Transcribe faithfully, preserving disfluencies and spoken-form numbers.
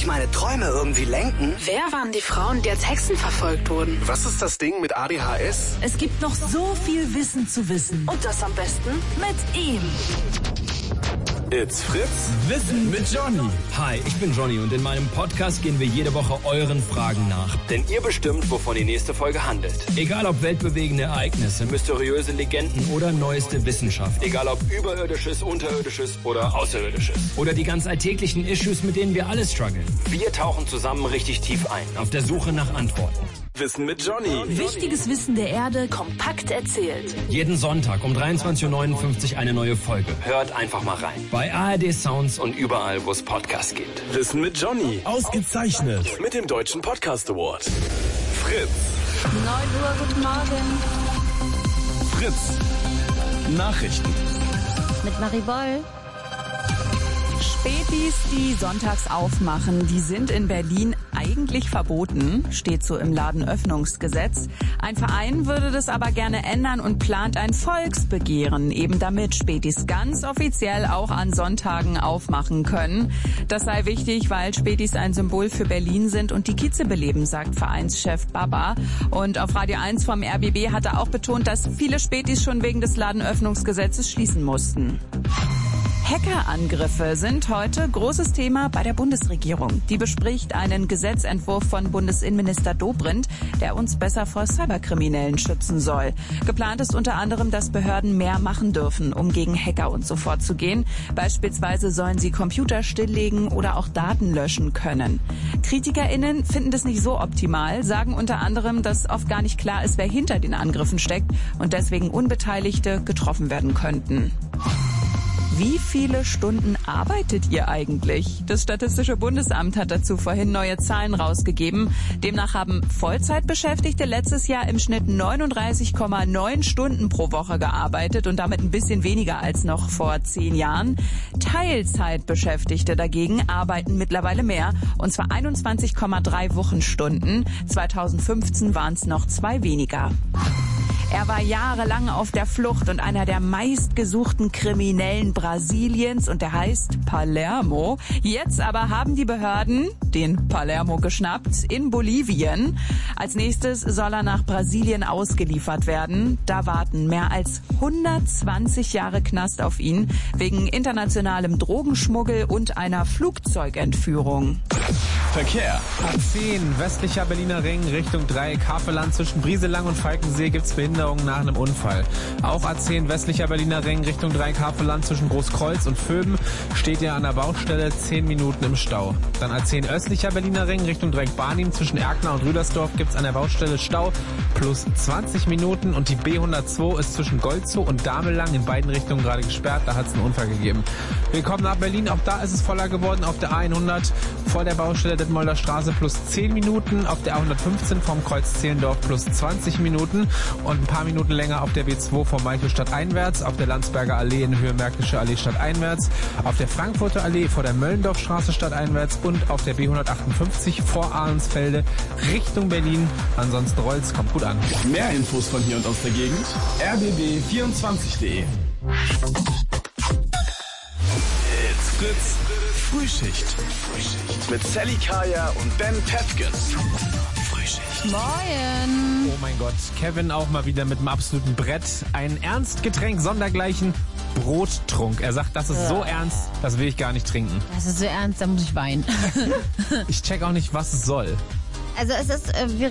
ich meine Träume irgendwie lenken? Wer waren die Frauen, die als Hexen verfolgt wurden? Was ist das Ding mit A D H S? Es gibt noch so viel Wissen zu wissen. Und das am besten Mit ihm. It's Fritz. Wissen mit Johnny. Hi, ich bin Johnny und in meinem Podcast gehen wir jede Woche euren Fragen nach. Denn ihr bestimmt, wovon die nächste Folge handelt. Egal ob weltbewegende Ereignisse, mysteriöse Legenden oder neueste Wissenschaft. Egal ob überirdisches, unterirdisches oder außerirdisches. Oder die ganz alltäglichen Issues, mit denen wir alle strugglen. Wir tauchen zusammen richtig tief ein. Auf der Suche nach Antworten. Wissen mit Johnny. Wichtiges Wissen der Erde kompakt erzählt. Jeden Sonntag um dreiundzwanzig Uhr neunundfünfzig eine neue Folge. Hört einfach mal rein. Bei A R D Sounds Und überall, wo es Podcasts gibt. Wissen mit Johnny. ausgezeichnet. Mit dem Deutschen Podcast Award. Fritz. neun Uhr, guten Morgen. Fritz. Nachrichten. Mit Marie Boll. Spätis, die sonntags aufmachen, die sind in Berlin eigentlich verboten, steht so im Ladenöffnungsgesetz. Ein Verein würde das aber gerne ändern und plant ein Volksbegehren, eben damit Spätis ganz offiziell auch an Sonntagen aufmachen können. Das sei wichtig, weil Spätis ein Symbol für Berlin sind und die Kieze beleben, sagt Vereinschef Baba. Und auf Radio eins vom R B B hat er auch betont, dass viele Spätis schon wegen des Ladenöffnungsgesetzes schließen mussten. Hackerangriffe sind heute großes Thema bei der Bundesregierung. Die bespricht einen Gesetzentwurf von Bundesinnenminister Dobrindt, der uns besser vor Cyberkriminellen schützen soll. Geplant ist unter anderem, dass Behörden mehr machen dürfen, um gegen Hacker und so vorzugehen. Beispielsweise sollen sie Computer stilllegen oder auch Daten löschen können. KritikerInnen finden das nicht so optimal, sagen unter anderem, dass oft gar nicht klar ist, wer hinter den Angriffen steckt und deswegen Unbeteiligte getroffen werden könnten. Wie viele Stunden arbeitet ihr eigentlich? Das Statistische Bundesamt hat dazu vorhin neue Zahlen rausgegeben. Demnach haben Vollzeitbeschäftigte letztes Jahr im Schnitt neununddreißig Komma neun Stunden pro Woche gearbeitet und damit ein bisschen weniger als noch vor zehn Jahren. Teilzeitbeschäftigte dagegen arbeiten mittlerweile mehr, und zwar einundzwanzig Komma drei Wochenstunden. zweitausendfünfzehn waren es noch zwei weniger. Er war jahrelang auf der Flucht und einer der meistgesuchten Kriminellen Brasiliens, und der heißt Palermo. Jetzt aber haben die Behörden den Palermo geschnappt in Bolivien. Als nächstes soll er nach Brasilien ausgeliefert werden. Da warten mehr als hundertzwanzig Jahre Knast auf ihn wegen internationalem Drogenschmuggel und einer Flugzeugentführung. Verkehr. A zehn, westlicher Berliner Ring, Richtung Dreieck, Havelland. Zwischen Brieselang und Falkensee gibt's Behinderungen nach einem Unfall. Auch A zehn, westlicher Berliner Ring, Richtung Dreieck, Havelland. Zwischen Großkreuz und Vöben steht ihr an der Baustelle zehn Minuten im Stau. Dann A zehn, östlicher Berliner Ring, Richtung Dreieck, Barnim. Zwischen Erkner und Rüdersdorf gibt's an der Baustelle Stau plus zwanzig Minuten. Und die B hundertzwei ist zwischen Golzow und Damelang in beiden Richtungen gerade gesperrt. Da hat's einen Unfall gegeben. Willkommen nach Berlin. Auch da ist es voller geworden. Auf der A hundert vor der Baustelle Detmolder Straße plus zehn Minuten, auf der A hundertfünfzehn vom Kreuz Zehlendorf plus zwanzig Minuten und ein paar Minuten länger auf der B zwei vom Malchow einwärts, auf der Landsberger Allee in Höhe Märkische Allee stadteinwärts, auf der Frankfurter Allee vor der Möllendorfstraße stadteinwärts und auf der B hundertachtundfünfzig vor Ahrensfelde Richtung Berlin. Ansonsten rollt's, kommt gut an. Mehr Infos von hier und aus der Gegend. r b b vierundzwanzig punkt de. It's Fritz. Frühschicht. Frühschicht. Mit Sally Kaya und Ben Tefken. Frühschicht. Moin. Oh mein Gott, Kevin auch mal wieder mit einem absoluten Brett. Ein Ernstgetränk sondergleichen, Brottrunk. Er sagt, das ist so ernst, das will ich gar nicht trinken. Das ist so ernst, da muss ich weinen. Ich check auch nicht, was es soll. Also es ist, äh, wir